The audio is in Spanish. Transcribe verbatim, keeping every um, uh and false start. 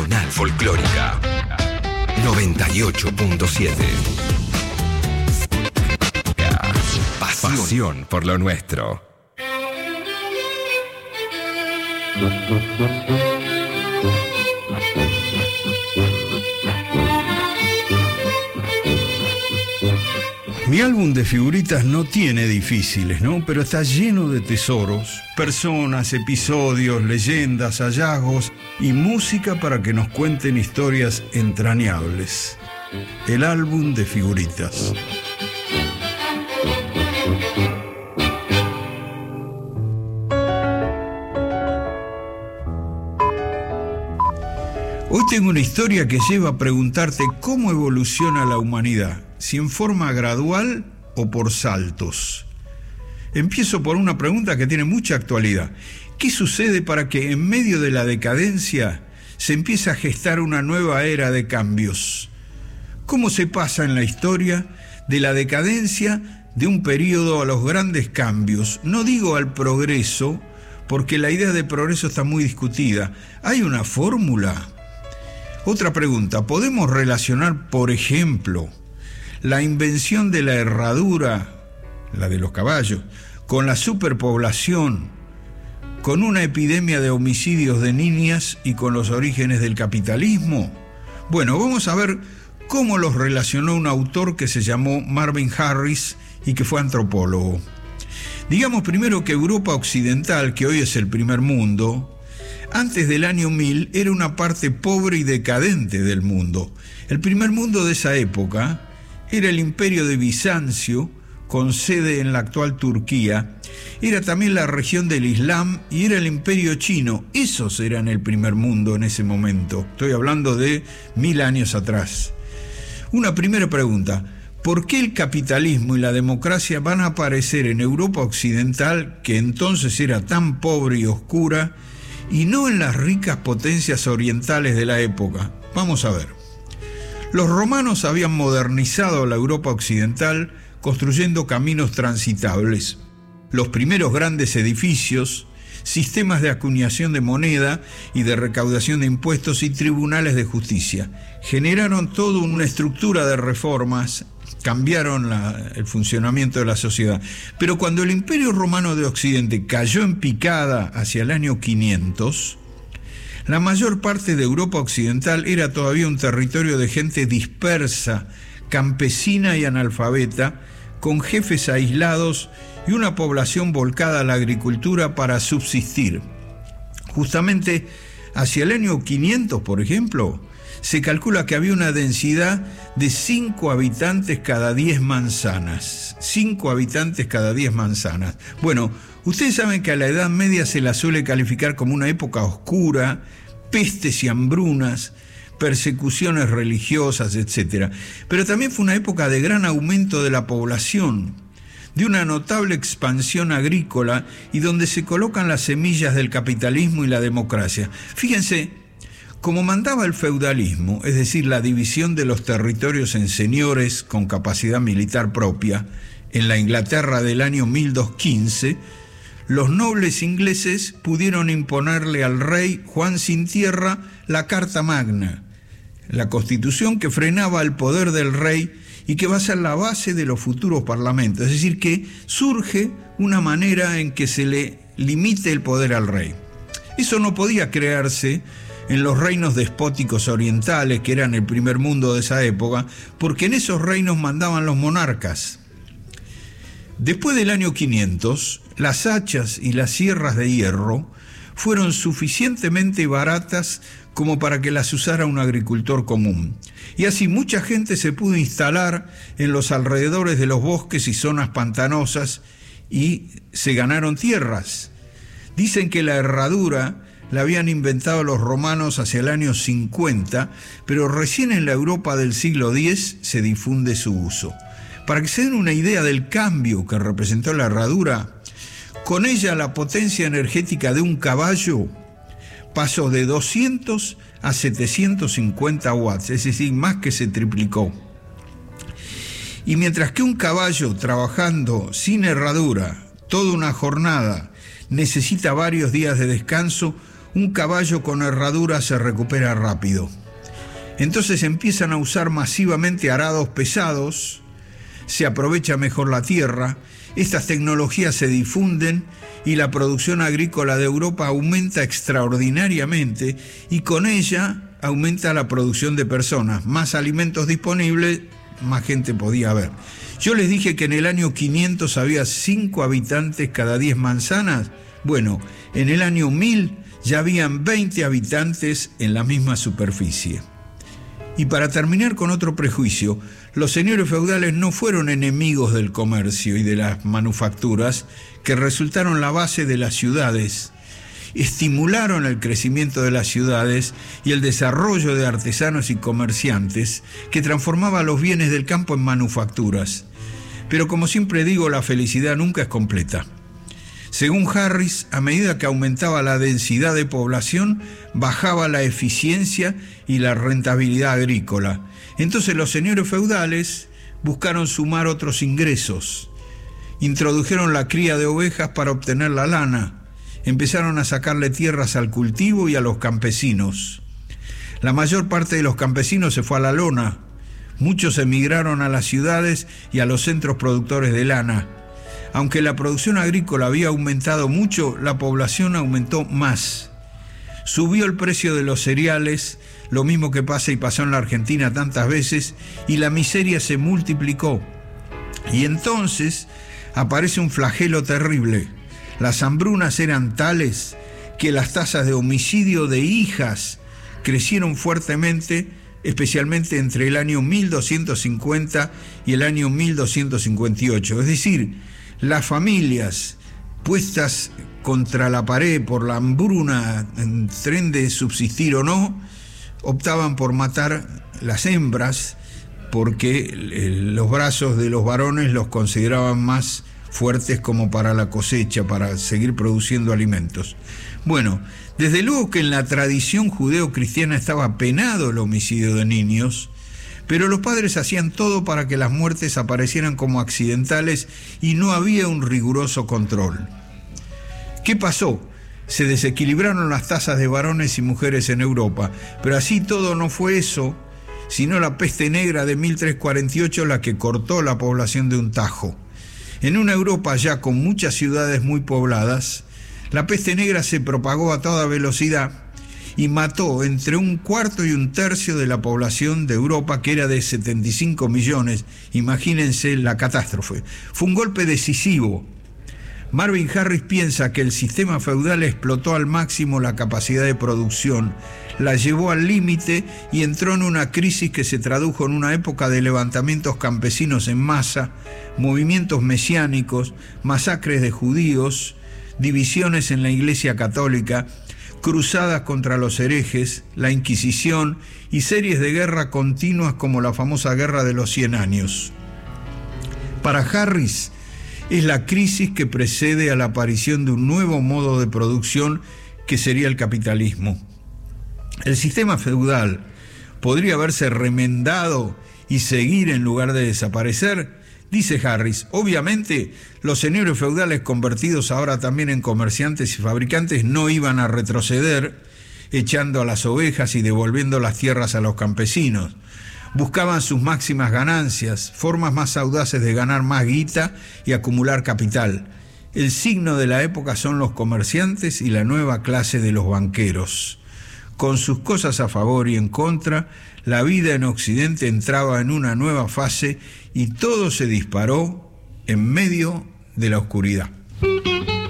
Nacional Folclórica noventa y ocho punto siete. Pasión. Pasión por lo nuestro. Mi álbum de figuritas no tiene difíciles, ¿no? Pero está lleno de tesoros, personas, episodios, leyendas, hallazgos y música para que nos cuenten historias entrañables. El álbum de figuritas. Hoy tengo una historia que lleva a preguntarte cómo evoluciona la humanidad, si en forma gradual o por saltos. Empiezo por una pregunta que tiene mucha actualidad. ¿Qué sucede para que en medio de la decadencia se empiece a gestar una nueva era de cambios? ¿Cómo se pasa en la historia de la decadencia de un periodo a los grandes cambios? No digo al progreso, porque la idea de progreso está muy discutida. ¿Hay una fórmula? Otra pregunta, ¿podemos relacionar, por ejemplo, la invención de la herradura, la de los caballos, con la superpoblación, con una epidemia de homicidios de niñas y con los orígenes del capitalismo? Bueno, vamos a ver cómo los relacionó un autor que se llamó Marvin Harris y que fue antropólogo. Digamos primero que Europa Occidental, que hoy es el primer mundo, antes del año mil era una parte pobre y decadente del mundo. El primer mundo de esa época era el imperio de Bizancio, con sede en la actual Turquía. Era también la región del Islam y era el imperio chino. Esos eran el primer mundo en ese momento. Estoy hablando de mil años atrás. Una primera pregunta. ¿Por qué el capitalismo y la democracia van a aparecer en Europa Occidental, que entonces era tan pobre y oscura, y no en las ricas potencias orientales de la época? Vamos a ver. Los romanos habían modernizado la Europa occidental construyendo caminos transitables. Los primeros grandes edificios, sistemas de acuñación de moneda y de recaudación de impuestos y tribunales de justicia generaron toda una estructura de reformas, cambiaron la, el funcionamiento de la sociedad. Pero cuando el Imperio Romano de Occidente cayó en picada hacia el año quinientos, la mayor parte de Europa Occidental era todavía un territorio de gente dispersa, campesina y analfabeta, con jefes aislados y una población volcada a la agricultura para subsistir. Justamente hacia el año quinientos, por ejemplo, se calcula que había una densidad de cinco habitantes cada diez manzanas. cinco habitantes cada diez manzanas. Bueno, ustedes saben que a la Edad Media se la suele calificar como una época oscura, pestes y hambrunas, persecuciones religiosas, etcétera. Pero también fue una época de gran aumento de la población, de una notable expansión agrícola y donde se colocan las semillas del capitalismo y la democracia. Fíjense, como mandaba el feudalismo, es decir, la división de los territorios en señores con capacidad militar propia, en la Inglaterra del año mil doscientos quince, los nobles ingleses pudieron imponerle al rey Juan sin Tierra la Carta Magna, la constitución que frenaba el poder del rey y que va a ser la base de los futuros parlamentos. Es decir, que surge una manera en que se le limite el poder al rey. Eso no podía crearse en los reinos despóticos orientales, que eran el primer mundo de esa época, porque en esos reinos mandaban los monarcas. Después del año quinientos, las hachas y las sierras de hierro fueron suficientemente baratas como para que las usara un agricultor común. Y así mucha gente se pudo instalar en los alrededores de los bosques y zonas pantanosas y se ganaron tierras. Dicen que la herradura la habían inventado los romanos hacia el año cincuenta, pero recién en la Europa del siglo diez se difunde su uso. Para que se den una idea del cambio que representó la herradura, con ella la potencia energética de un caballo pasó de doscientos a setecientos cincuenta watts, es decir, más que se triplicó. Y mientras que un caballo trabajando sin herradura toda una jornada necesita varios días de descanso, Un caballo con herradura se recupera rápido. Entonces empiezan a usar masivamente arados pesados, se aprovecha mejor la tierra, estas tecnologías se difunden y la producción agrícola de Europa aumenta extraordinariamente y con ella aumenta la producción de personas, más alimentos disponibles, más gente podía haber. Yo les dije que en el año quinientos había cinco habitantes cada diez manzanas. Bueno, en el año mil ya habían veinte habitantes en la misma superficie. Y para terminar con otro prejuicio, los señores feudales no fueron enemigos del comercio y de las manufacturas que resultaron la base de las ciudades. Estimularon el crecimiento de las ciudades y el desarrollo de artesanos y comerciantes que transformaban los bienes del campo en manufacturas. Pero como siempre digo, la felicidad nunca es completa. Según Harris, a medida que aumentaba la densidad de población, bajaba la eficiencia y la rentabilidad agrícola. Entonces los señores feudales buscaron sumar otros ingresos. Introdujeron la cría de ovejas para obtener la lana. Empezaron a sacarle tierras al cultivo y a los campesinos. La mayor parte de los campesinos se fue a la lona. Muchos emigraron a las ciudades y a los centros productores de lana. Aunque la producción agrícola había aumentado mucho, la población aumentó más. Subió el precio de los cereales, lo mismo que pasa y pasó en la Argentina tantas veces, y la miseria se multiplicó. Y entonces aparece un flagelo terrible. Las hambrunas eran tales que las tasas de homicidio de hijas crecieron fuertemente, especialmente entre el año mil doscientos cincuenta y el año mil doscientos cincuenta y ocho. Es decir, las familias puestas contra la pared por la hambruna, en tren de subsistir o no, optaban por matar las hembras porque los brazos de los varones los consideraban más fuertes como para la cosecha, para seguir produciendo alimentos. Bueno, desde luego que en la tradición judeo-cristiana estaba penado el homicidio de niños, pero los padres hacían todo para que las muertes aparecieran como accidentales y no había un riguroso control. ¿Qué pasó? Se desequilibraron las tasas de varones y mujeres en Europa, pero así todo no fue eso, sino la peste negra de mil trescientos cuarenta y ocho la que cortó la población de un tajo. En una Europa ya con muchas ciudades muy pobladas, la peste negra se propagó a toda velocidad y mató entre un cuarto y un tercio de la población de Europa, que era de setenta y cinco millones. Imagínense la catástrofe. Fue un golpe decisivo. Marvin Harris piensa que el sistema feudal explotó al máximo la capacidad de producción, la llevó al límite y entró en una crisis que se tradujo en una época de levantamientos campesinos en masa, movimientos mesiánicos, masacres de judíos, divisiones en la Iglesia Católica, cruzadas contra los herejes, la Inquisición y series de guerra continuas como la famosa Guerra de los Cien Años. Para Harris, es la crisis que precede a la aparición de un nuevo modo de producción que sería el capitalismo. El sistema feudal podría haberse remendado y seguir en lugar de desaparecer. Dice Harris, obviamente los señores feudales convertidos ahora también en comerciantes y fabricantes no iban a retroceder echando a las ovejas y devolviendo las tierras a los campesinos. Buscaban sus máximas ganancias, formas más audaces de ganar más guita y acumular capital. El signo de la época son los comerciantes y la nueva clase de los banqueros. Con sus cosas a favor y en contra, la vida en Occidente entraba en una nueva fase y todo se disparó en medio de la oscuridad.